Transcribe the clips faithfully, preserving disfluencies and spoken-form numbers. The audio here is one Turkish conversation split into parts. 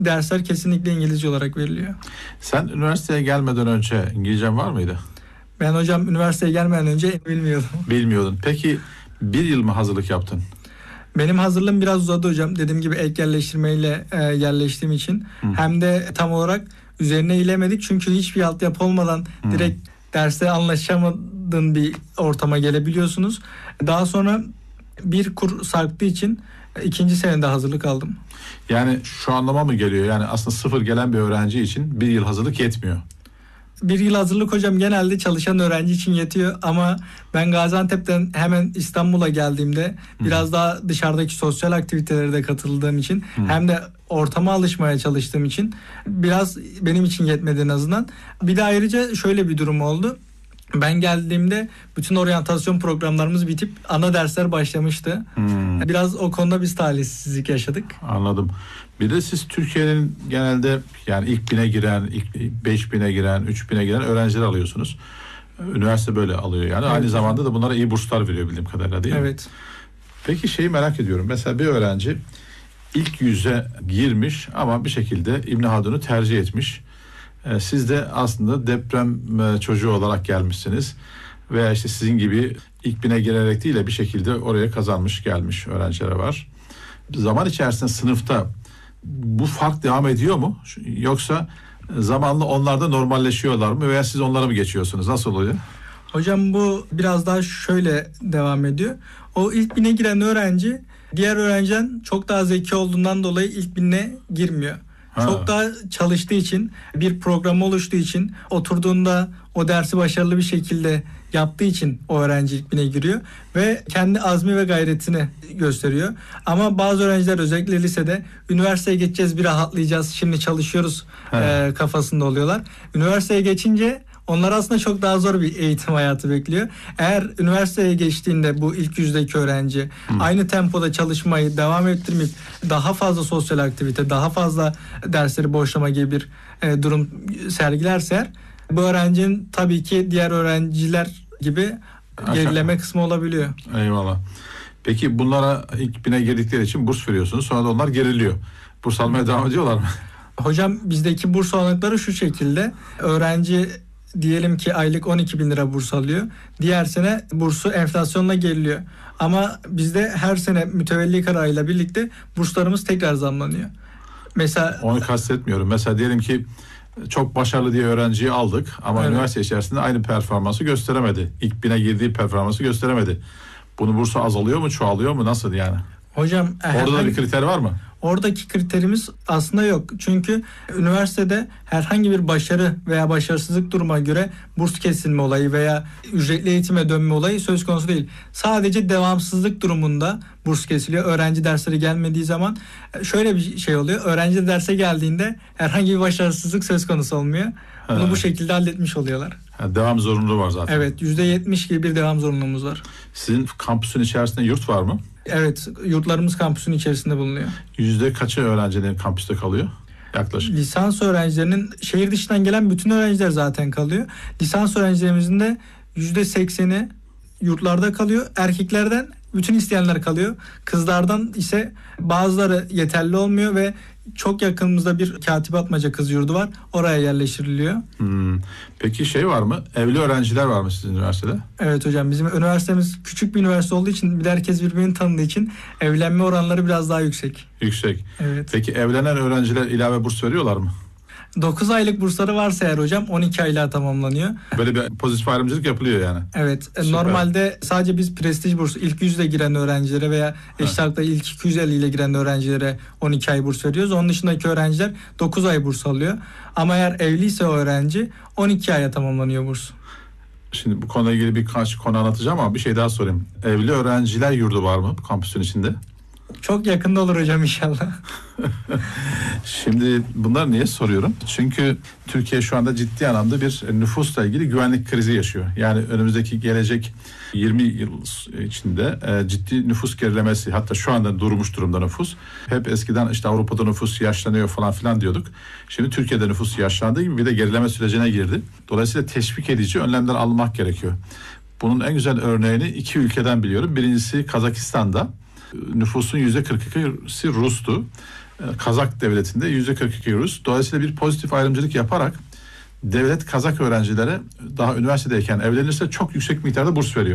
dersler kesinlikle İngilizce olarak veriliyor. Sen üniversiteye gelmeden önce İngilizcen var mıydı? Ben hocam üniversiteye gelmeden önce bilmiyordum. Bilmiyordun. Peki bir yıl mı hazırlık yaptın? Benim hazırlığım biraz uzadı hocam. Dediğim gibi ek yerleştirmeyle e, yerleştiğim için. Hı. Hem de tam olarak üzerine ilemedik. Çünkü hiçbir altyapı olmadan Hı. direkt derste anlaşamadığın bir ortama gelebiliyorsunuz. Daha sonra bir kur sarktığı için ikinci senede hazırlık aldım. Yani şu anlama mı geliyor? Yani aslında sıfır gelen bir öğrenci için bir yıl hazırlık yetmiyor. Bir yıl hazırlık hocam genelde çalışan öğrenci için yetiyor ama ben Gaziantep'ten hemen İstanbul'a geldiğimde Hı. biraz daha dışarıdaki sosyal aktivitelere de katıldığım için Hı. hem de ortama alışmaya çalıştığım için biraz benim için yetmedi en azından. Bir de ayrıca şöyle bir durum oldu. Ben geldiğimde bütün oryantasyon programlarımız bitip ana dersler başlamıştı. Hmm. Biraz o konuda biz talihsizlik yaşadık. Anladım. Bir de siz Türkiye'nin genelde yani ilk bine giren, ilk beş bine giren, üç bine giren öğrenciler alıyorsunuz. Üniversite böyle alıyor yani. Evet. Aynı zamanda da bunlara iyi burslar veriyor bildiğim kadarıyla, değil mi? Evet. Peki şeyi merak ediyorum. Mesela bir öğrenci ilk yüze girmiş ama bir şekilde İbn Haldun'u tercih etmiş. Siz de aslında deprem çocuğu olarak gelmişsiniz veya işte sizin gibi ilk bine girerek değil de bir şekilde oraya kazanmış gelmiş öğrenciler var. Zaman içerisinde sınıfta bu fark devam ediyor mu? Yoksa zamanla onlar da normalleşiyorlar mı veya siz onlara mı geçiyorsunuz? Nasıl oluyor? Hocam bu biraz daha şöyle devam ediyor. O ilk bine giren öğrenci diğer öğrenciden çok daha zeki olduğundan dolayı ilk bine girmiyor. Ha. Çok daha çalıştığı için, bir program oluştuğu için, oturduğunda o dersi başarılı bir şekilde yaptığı için o öğrenci ilk bine giriyor ve kendi azmi ve gayretini gösteriyor. Ama bazı öğrenciler özellikle lisede üniversiteye geçeceğiz, bir rahatlayacağız, şimdi çalışıyoruz e, kafasında oluyorlar. Üniversiteye geçince onlar aslında çok daha zor bir eğitim hayatı bekliyor. Eğer üniversiteye geçtiğinde bu ilk yüzdeki öğrenci Hı. aynı tempoda çalışmayı devam ettirmeyip daha fazla sosyal aktivite, daha fazla dersleri boşlama gibi bir e, durum sergilerse eğer, bu öğrencinin tabii ki diğer öğrenciler gibi gerileme kısmı olabiliyor. Eyvallah. Peki bunlara ilk bine girdikleri için burs veriyorsunuz. Sonra da onlar geriliyor. Burs almaya devam ediyorlar mı? Hocam bizdeki burs olanakları şu şekilde. Öğrenci diyelim ki aylık on iki bin lira burs alıyor. Diğer sene bursu enflasyonla geriliyor. Ama bizde her sene mütevelli kararıyla birlikte burslarımız tekrar zamlanıyor. Mesela onu kastetmiyorum. Mesela diyelim ki çok başarılı diye öğrenciyi aldık ama evet. üniversite içerisinde aynı performansı gösteremedi. İlk bine girdiği performansı gösteremedi. Bunun bursu azalıyor mu, çoğalıyor mu, nasıl yani? Hocam orada da bir kriter var mı? Oradaki kriterimiz aslında yok. Çünkü üniversitede herhangi bir başarı veya başarısızlık duruma göre burs kesilme olayı veya ücretli eğitime dönme olayı söz konusu değil. Sadece devamsızlık durumunda burs kesiliyor. Öğrenci dersleri gelmediği zaman şöyle bir şey oluyor. Öğrenci derse geldiğinde herhangi bir başarısızlık söz konusu olmuyor. Bunu He. bu şekilde halletmiş oluyorlar. Ha, devam zorunluluğu var zaten. Evet, yüzde yetmiş gibi bir devam zorunluluğumuz var. Sizin kampüsün içerisinde yurt var mı? Evet, yurtlarımız kampüsün içerisinde bulunuyor. Yüzde kaçı öğrencilerin kampüste kalıyor? Yaklaşık. Lisans öğrencilerinin, şehir dışından gelen bütün öğrenciler zaten kalıyor. Lisans öğrencilerimizin de yüzde sekseni yurtlarda kalıyor. Erkeklerden bütün isteyenler kalıyor. Kızlardan ise bazıları yeterli olmuyor ve çok yakınımızda bir Katibe Atmaca kız yurdu var. Oraya yerleştiriliyor. Hmm. Peki şey var mı? Evli öğrenciler var mı sizin üniversitede? Evet hocam, bizim üniversitemiz küçük bir üniversite olduğu için bir de herkes birbirini tanıdığı için evlenme oranları biraz daha yüksek. Yüksek. Evet. Peki evlenen öğrenciler ilave burs veriyorlar mı? dokuz aylık bursları varsa eğer hocam on iki aylığa tamamlanıyor. Böyle bir pozitif ayrımcılık yapılıyor yani. Evet. Süper. Normalde sadece biz prestij bursu ilk yüzle giren öğrencilere veya eşit ağırlıkta ilk iki yüz elli ile giren öğrencilere on iki ay burs veriyoruz. Onun dışındaki öğrenciler dokuz ay burs alıyor. Ama eğer evliyse o öğrenci on iki aya tamamlanıyor burs. Şimdi bu konuyla ilgili birkaç konu anlatacağım ama bir şey daha sorayım. Evli öğrenciler yurdu var mı kampüsün içinde? Çok yakında olur hocam inşallah. Şimdi bunları niye soruyorum? Çünkü Türkiye şu anda ciddi anlamda bir nüfusla ilgili güvenlik krizi yaşıyor. Yani önümüzdeki gelecek yirmi yıl içinde ciddi nüfus gerilemesi, hatta şu anda durmuş durumda nüfus. Hep eskiden işte Avrupa'da nüfus yaşlanıyor falan filan diyorduk. Şimdi Türkiye'de nüfus yaşlandığı gibi bir de gerileme sürecine girdi. Dolayısıyla teşvik edici önlemler almak gerekiyor. Bunun en güzel örneğini iki ülkeden biliyorum. Birincisi Kazakistan'da. Nüfusun yüzde kırk ikisi Rus'tu. Kazak devletinde yüzde kırk iki Rus. Dolayısıyla bir pozitif ayrımcılık yaparak devlet Kazak öğrencilere daha üniversitedeyken evlenirse çok yüksek miktarda burs veriyor.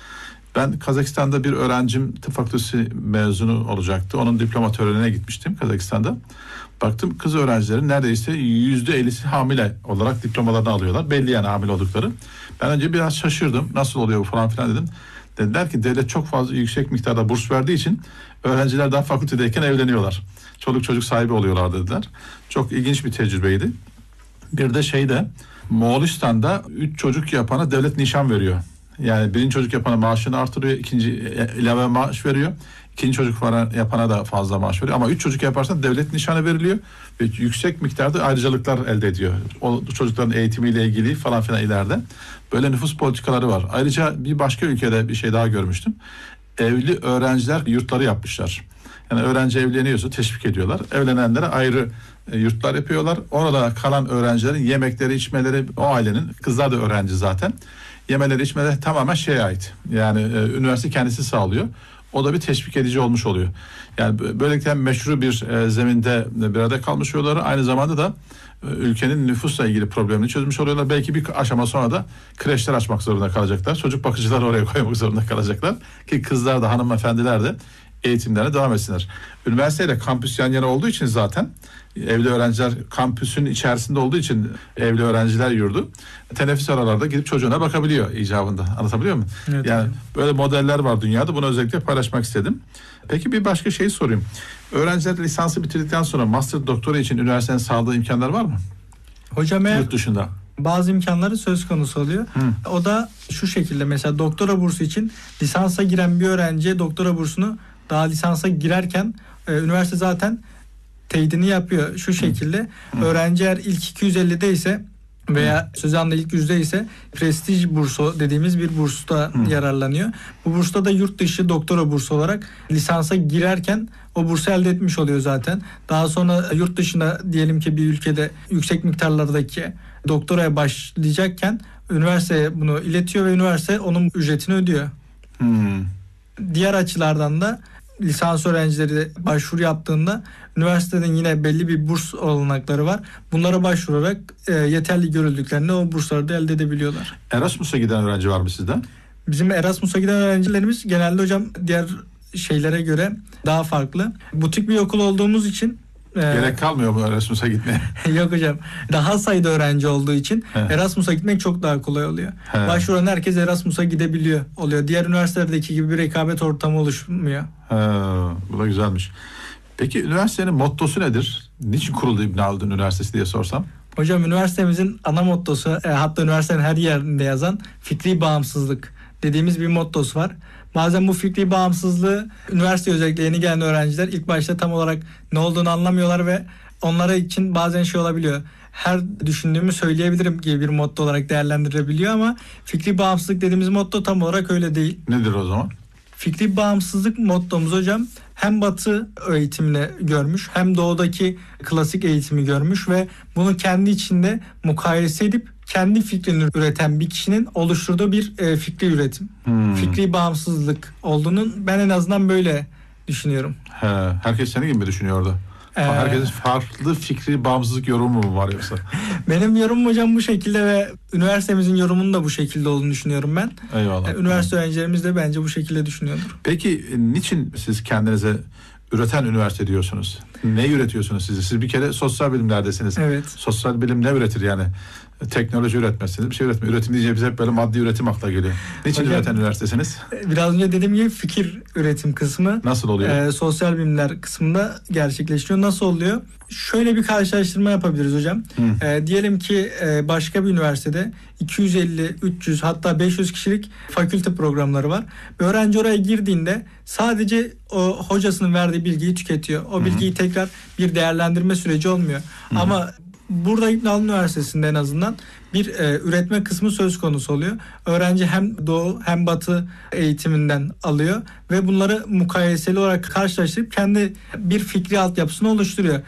Ben Kazakistan'da bir öğrencim tıp fakültesi mezunu olacaktı. Onun diploma törenine gitmiştim Kazakistan'da. Baktım kız öğrencilerin neredeyse yüzde ellisi hamile olarak diplomalarını alıyorlar. Belli yani hamile oldukları. Ben önce biraz şaşırdım. Nasıl oluyor bu falan filan dedim. Dediler ki devlet çok fazla yüksek miktarda burs verdiği için öğrenciler daha fakültedeyken evleniyorlar. Çoluk çocuk sahibi oluyorlar dediler. Çok ilginç bir tecrübeydi. Bir de şeyde Moğolistan'da üç çocuk yapana devlet nişan veriyor. Yani birinci çocuk yapana maaşını artırıyor, ikinci ilave maaş veriyor. İkinci çocuk yapana da fazla maaş veriyor. Ama üç çocuk yaparsan devlet nişanı veriliyor ve yüksek miktarda ayrıcalıklar elde ediyor. O çocukların eğitimiyle ilgili falan filan ileride. Böyle nüfus politikaları var. Ayrıca bir başka ülkede bir şey daha görmüştüm. Evli öğrenciler yurtları yapmışlar. Yani öğrenci evleniyorsa teşvik ediyorlar. Evlenenlere ayrı e, yurtlar yapıyorlar. Orada kalan öğrencilerin yemekleri, içmeleri, o ailenin, kızlar da öğrenci zaten. Yemeleri, içmeleri tamamen şeye ait. Yani e, üniversite kendisi sağlıyor. O da bir teşvik edici olmuş oluyor. Yani böylelikle meşru bir e, zeminde bir arada kalmış oluyorlar. Aynı zamanda da e, ülkenin nüfusla ilgili problemini çözmüş oluyorlar. Belki bir aşama sonra da kreşler açmak zorunda kalacaklar. Çocuk bakıcıları oraya koymak zorunda kalacaklar. Ki kızlar da hanımefendiler de eğitimlerine devam etsinler. Üniversiteyle kampüs yan yana olduğu için zaten evli öğrenciler kampüsün içerisinde olduğu için evli öğrenciler yurdu teneffüs aralarda gidip çocuğuna bakabiliyor icabında. Anlatabiliyor muyum? Evet, yani evet. Böyle modeller var dünyada. Bunu özellikle paylaşmak istedim. Peki bir başka şey sorayım. Öğrenciler lisansı bitirdikten sonra master doktora için üniversitenin sağladığı imkanlar var mı? Hocam eğer Yurt dışında. bazı imkanları söz konusu oluyor. Hı. O da şu şekilde, mesela doktora bursu için lisansa giren bir öğrenciye doktora bursunu daha lisansa girerken e, üniversite zaten teyidini yapıyor. Şu şekilde Hı. öğrenci eğer ilk iki yüz ellide ise veya söz anlamda ilk yüzde ise prestij bursu dediğimiz bir bursta Hı. yararlanıyor. Bu bursta da yurt dışı doktora bursu olarak lisansa girerken o bursu elde etmiş oluyor zaten. Daha sonra yurt dışında diyelim ki bir ülkede yüksek miktarlardaki doktoraya başlayacakken üniversiteye bunu iletiyor ve üniversite onun ücretini ödüyor. Hmm. Diğer açılardan da lisans öğrencileri başvuru yaptığında üniversitenin yine belli bir burs olanakları var. Bunlara başvurarak e, yeterli görüldüklerinde o bursları da elde edebiliyorlar. Erasmus'a giden öğrenci var mı sizden? Bizim Erasmus'a giden öğrencilerimiz genelde hocam diğer şeylere göre daha farklı. Butik bir okul olduğumuz için gerek kalmıyor mu Erasmus'a gitmeye? Yok hocam. Daha sayıda öğrenci olduğu için He. Erasmus'a gitmek çok daha kolay oluyor. He. Başvuran herkes Erasmus'a gidebiliyor oluyor. Diğer üniversitelerdeki gibi bir rekabet ortamı oluşmuyor. He, bu da güzelmiş. Peki üniversitenin mottosu nedir? Niçin kuruldu İbn Haldun Üniversitesi diye sorsam? Hocam üniversitemizin ana mottosu, e, hatta üniversitenin her yerinde yazan fikri bağımsızlık dediğimiz bir mottosu var. Bazen bu fikri bağımsızlığı üniversite özellikle yeni gelen öğrenciler ilk başta tam olarak ne olduğunu anlamıyorlar ve onlara için bazen şey olabiliyor. Her düşündüğümü söyleyebilirim gibi bir motto olarak değerlendirebiliyor ama fikri bağımsızlık dediğimiz motto tam olarak öyle değil. Nedir o zaman? Fikri bağımsızlık mottomuz hocam hem Batı eğitimini görmüş hem Doğu'daki klasik eğitimi görmüş ve bunu kendi içinde mukayese edip kendi fikrini üreten bir kişinin oluşturduğu bir e, fikri üretim. Hmm. Fikri bağımsızlık olduğunu ben en azından böyle düşünüyorum. He, herkes senin gibi mi düşünüyordu? Ee, Herkesin farklı fikri bağımsızlık yorumu mu var yoksa? Benim yorumum hocam bu şekilde ve üniversitemizin yorumunun da bu şekilde olduğunu düşünüyorum ben. Eyvallah. Ee, üniversite öğrencilerimiz de bence bu şekilde düşünüyordur. Peki niçin siz kendinize üreten üniversite diyorsunuz? Ne üretiyorsunuz siz? Siz bir kere sosyal bilimlerdesiniz. Evet. Sosyal bilim ne üretir yani? Teknoloji üretmezsiniz. Bir şey üretmiyor. Üretim deyince bize hep böyle maddi üretim akla geliyor. Niçin Hocam, üreten üniversitesiniz? Biraz önce dediğim gibi fikir üretim kısmı. Nasıl oluyor? E, sosyal bilimler kısmında gerçekleşiyor. Nasıl oluyor? Şöyle bir karşılaştırma yapabiliriz hocam. E, diyelim ki e, başka bir üniversitede iki yüz elli, üç yüz hatta beş yüz kişilik fakülte programları var. Bir öğrenci oraya girdiğinde sadece o hocasının verdiği bilgiyi tüketiyor. O bilgiyi Hı-hı. tekrar bir değerlendirme süreci olmuyor. Hı-hı. Ama burada İbn Haldun Üniversitesi'nde en azından bir e, üretme kısmı söz konusu oluyor. Öğrenci hem Doğu hem Batı eğitiminden alıyor ve bunları mukayeseli olarak karşılaştırıp kendi bir fikri altyapısını oluşturuyor.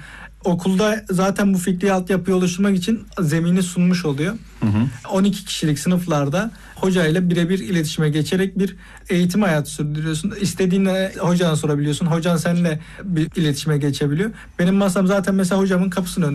okulda zaten bu fikri altyapıyı oluşturmak için zemini sunmuş oluyor. Hı hı. on iki kişilik sınıflarda hocayla birebir iletişime geçerek bir eğitim hayatı sürdürüyorsun. İstediğinde hocana sorabiliyorsun. Hocan seninle bir iletişime geçebiliyor. Benim masam zaten mesela hocamın kapısının önünde.